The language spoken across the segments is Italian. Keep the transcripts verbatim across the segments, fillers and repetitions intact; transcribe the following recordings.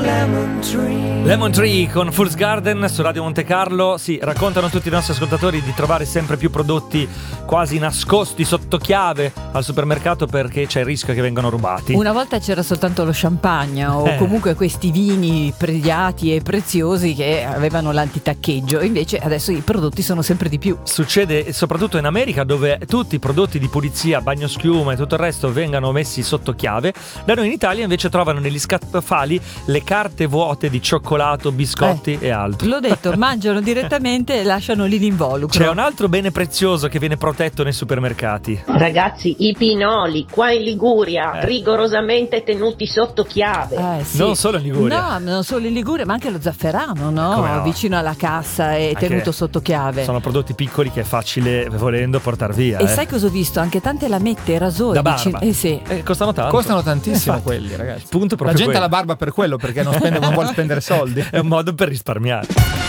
Lemon Tree. Lemon Tree con Fool's Garden su Radio Monte Carlo. Sì, raccontano tutti i nostri ascoltatori di trovare sempre più prodotti quasi nascosti sotto chiave al supermercato perché c'è il rischio che vengano rubati. Una volta c'era soltanto lo champagne o Eh. comunque questi vini pregiati e preziosi che avevano l'antitaccheggio, invece adesso i prodotti sono sempre di più. Succede soprattutto in America, dove tutti i prodotti di pulizia, bagnoschiuma e tutto il resto vengano messi sotto chiave. Da noi in Italia invece trovano negli scaffali le carte vuote di cioccolato, biscotti Eh. e altro. L'ho detto, mangiano direttamente e lasciano lì l'involucro. C'è un altro bene prezioso che viene protetto nei supermercati. Ragazzi, i pinoli qua in Liguria Eh. rigorosamente tenuti sotto chiave. Eh, sì. Non solo in Liguria. No, non solo in Liguria, ma anche lo zafferano, no? Come no? Vicino alla cassa e Anche tenuto sotto chiave. Sono prodotti piccoli che è facile, volendo, portar via. E eh. sai cosa ho visto? Anche tante lamette e rasoi. Da vicino- barba. Eh sì. Eh, costano tanto. Costano tantissimo Infatti. quelli, ragazzi. Punto La proprio gente ha quello. la barba per quello, perché non, spende, non vuole spendere soldi. È un modo per risparmiare.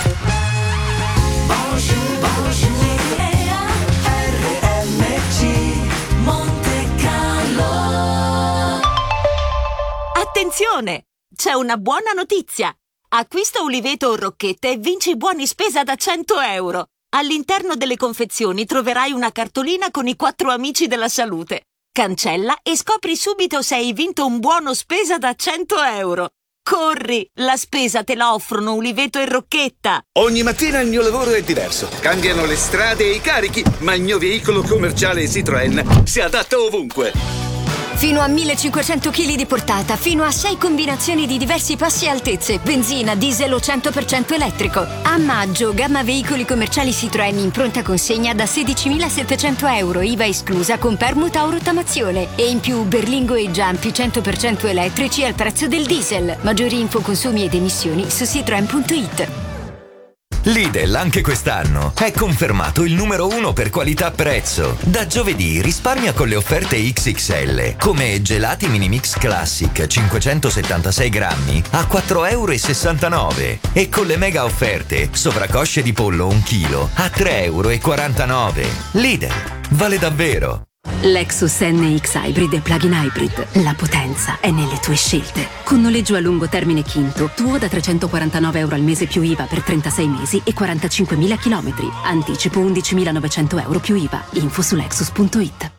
Attenzione! C'è una buona notizia! Acquista Uliveto o Rocchette e vinci buoni spesa da cento euro. All'interno delle confezioni troverai una cartolina con i quattro amici della salute. Cancella e scopri subito se hai vinto un buono spesa da cento euro. Corri! La spesa te la offrono Uliveto e Rocchetta. Ogni mattina il mio lavoro è diverso. Cambiano le strade e i carichi, ma il mio veicolo commerciale Citroën si adatta ovunque. Fino a millecinquecento chili di portata, fino a sei combinazioni di diversi passi e altezze, benzina, diesel o cento per cento elettrico. A maggio, gamma veicoli commerciali Citroën in pronta consegna da sedicimilasettecento euro, I V A esclusa con permuta o rottamazione. E in più Berlingo e Giampi cento per cento elettrici al prezzo del diesel. Maggiori info, consumi ed emissioni su citroen punto it. Lidl anche quest'anno è confermato il numero uno per qualità-prezzo. Da giovedì risparmia con le offerte X X L, come gelati mini mix classic cinquecentosettantasei grammi a quattro virgola sessantanove euro e con le mega offerte sovracosce di pollo un chilo a tre virgola quarantanove euro. Lidl, vale davvero! Lexus N X Hybrid e Plug-in Hybrid. La potenza è nelle tue scelte. Con noleggio a lungo termine Kinto, tuo da trecentoquarantanove euro al mese più I V A per trentasei mesi e quarantacinquemila chilometri. Anticipo undicimilanovecento euro più I V A. Info su lexus punto it.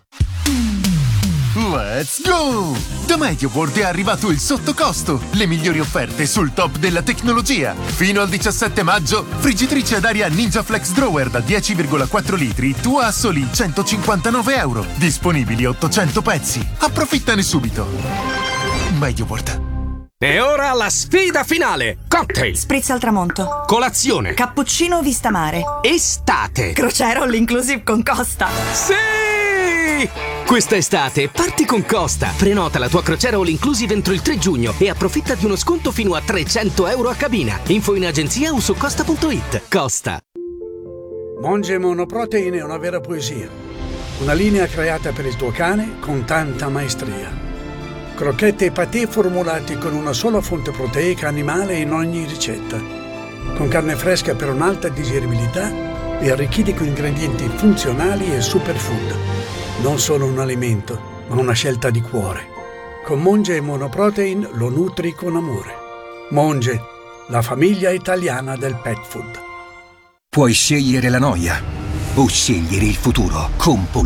Let's go! Da MediaWorld è arrivato il sottocosto, le migliori offerte sul top della tecnologia. Fino al diciassette maggio, friggitrice ad aria Ninja Flex Drawer da dieci virgola quattro litri, tua a soli centocinquantanove euro. Disponibili ottocento pezzi. Approfittane subito. MediaWorld. E ora la sfida finale! Cocktail! Spritz al tramonto. Colazione! Cappuccino vista mare. Estate! Crociera all inclusive con Costa. Sì! Questa estate parti con Costa. Prenota la tua crociera all inclusive entro il tre giugno e approfitta di uno sconto fino a trecento euro a cabina. Info in agenzia o su costa punto it. Costa. Monge Monoprotein è una vera poesia. Una linea creata per il tuo cane con tanta maestria. Crocchette e patè formulati con una sola fonte proteica animale in ogni ricetta. Con carne fresca per un'alta digeribilità e arricchiti con ingredienti funzionali e superfood. Non solo un alimento, ma una scelta di cuore. Con Monge Monoprotein lo nutri con amore. Monge, la famiglia italiana del pet food. Puoi scegliere la noia o scegliere il futuro con